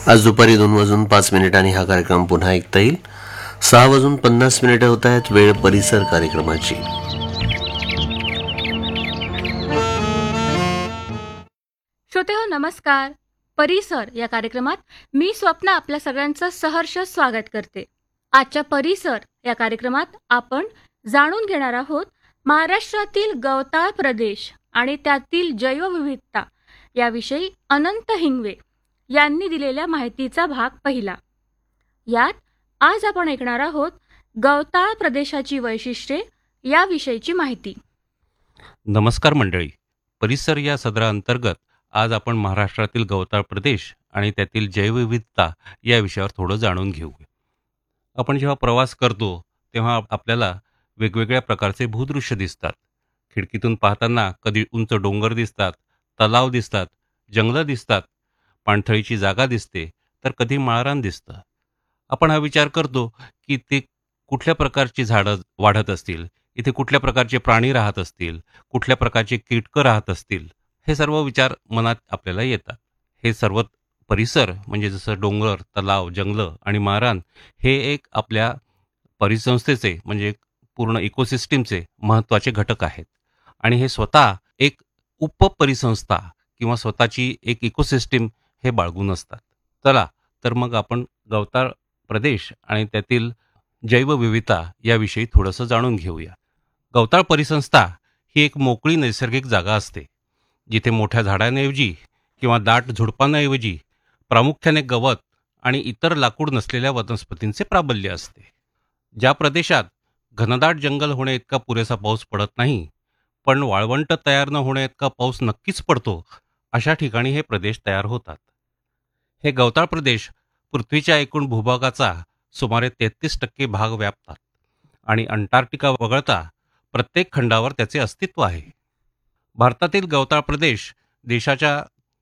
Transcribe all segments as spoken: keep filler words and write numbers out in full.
आज दुपारी दोन वाजून पाच मिनिटांनी हा कार्यक्रम पुन्हा ऐकता येईल. सहा वाजून पन्नास मिनिटं होत आहेत वेळ परिसर कार्यक्रमाची. श्रोते हो नमस्कार. परिसर या कार्यक्रमात मी स्वप्ना आपल्या सगळ्यांचं सहर्ष स्वागत करते. आजच्या परिसर या कार्यक्रमात आपण जाणून घेणार आहोत महाराष्ट्रातील गवताळ प्रदेश आणि त्यातील जैवविविधता याविषयी अनंत हिंगवे यांनी दिलेल्या माहितीचा भाग पहिला. यात आज आपण ऐकणार आहोत गवताळ प्रदेशाची वैशिष्ट्ये याविषयीची माहिती. नमस्कार मंडळी. परिसर या सदराअंतर्गत आज आपण महाराष्ट्रातील गवताळ प्रदेश आणि त्यातील जैवविविधता या विषयावर थोडं जाणून घेऊ. आपण जेव्हा प्रवास करतो तेव्हा आपल्याला वेगवेगळ्या प्रकारचे भूदृश्य दिसतात. खिडकीतून पाहताना कधी उंच डोंगर दिसतात, तलाव दिसतात, जंगलं दिसतात, पाणथळीची जागा दिसते, तर कधी माळरान दिसतं. आपण हा विचार करतो की ते कुठल्या प्रकारची झाडं वाढत असतील, इथे कुठल्या प्रकारचे प्राणी राहत असतील, कुठल्या प्रकारचे कीटकं राहत असतील, हे सर्व विचार मनात आपल्याला येतात. हे सर्व परिसर म्हणजे जसं डोंगर, तलाव, जंगलं आणि माळरान हे एक आपल्या परिसंस्थेचे म्हणजे पूर्ण इकोसिस्टीमचे महत्त्वाचे घटक आहेत आणि हे स्वतः एक उपपरिसंस्था किंवा स्वतःची एक इकोसिस्टीम हे बाळगून असतात. चला तर मग आपण गवताळ प्रदेश आणि त्यातील जैवविविधता याविषयी थोडंसं जाणून घेऊया. गवताळ परिसंस्था ही एक मोकळी नैसर्गिक जागा असते जिथे मोठ्या झाडांऐवजी किंवा दाट झुडपांऐवजी प्रामुख्याने गवत आणि इतर लाकूड नसलेल्या वनस्पतींचे प्राबल्य असते. ज्या प्रदेशात घनदाट जंगल होणे इतका पुरेसा पाऊस पडत नाही पण वाळवंट तयार न होणे इतका पाऊस नक्कीच पडतो, अशा ठिकाणी हे प्रदेश तयार होतात. हे गवताळ प्रदेश पृथ्वीच्या एकूण भूभागाचा सुमारे तेहतीस टक्के भाग व्यापतात आणि अंटार्क्टिका वगळता प्रत्येक खंडावर त्याचे अस्तित्व आहे. भारतातील गवताळ प्रदेश देशाच्या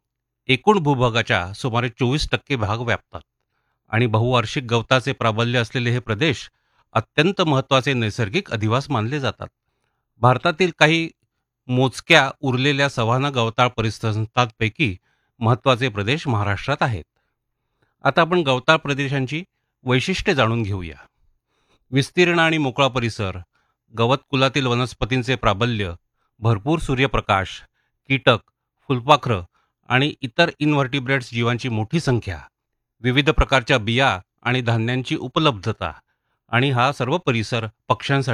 एकूण भूभागाच्या सुमारे चोवीस टक्के भाग व्यापतात आणि बहुवार्षिक गवताचे प्राबल्य असलेले हे प्रदेश अत्यंत महत्त्वाचे नैसर्गिक अधिवास मानले जातात. भारतातील काही मोजक्या उरलेल्या सव्हाना गवताळ परिसंस्थांपैकी महत्त्वाचे प्रदेश महाराष्ट्रात आहेत. आता आपण गवताळ प्रदेशांची वैशिष्ट्ये जाणून घेऊया. विस्तीर्ण आणि मोकळा परिसर, गवत कुलातील वनस्पतींचे प्राबल्य, भरपूर सूर्यप्रकाश, कीटक, फुलपाखरं आणि इतर इनव्हर्टिब्रेट्स जीवांची मोठी संख्या, विविध प्रकारच्या बिया आणि धान्यांची उपलब्धता आणि हा सर्व परिसर पक्ष्यांसाठी